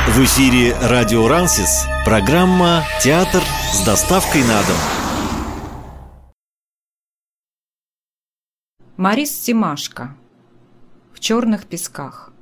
В эфире радио Рансис. Программа «Театр с доставкой на дом». Марис Семашко. В черных песках.